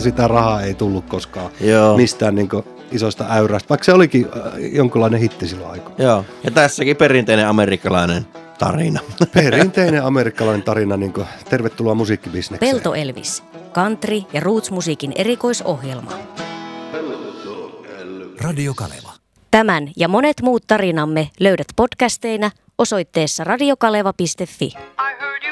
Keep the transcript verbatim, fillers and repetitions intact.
sitä rahaa ei tullut koskaan Joo. mistään niin kuin isosta äyrästä, vaikka se olikin jonkunlainen hitti silloin aikaa. Joo, ja tässäkin perinteinen amerikkalainen tarina. Perinteinen amerikkalainen tarina, niin kuin tervetuloa musiikkibisnekseen. Pelto Elvis, country- ja roots-musiikin erikoisohjelma. Radio Kaleva. Tämän ja monet muut tarinamme löydät podcasteina osoitteessa radiokaleva piste fi.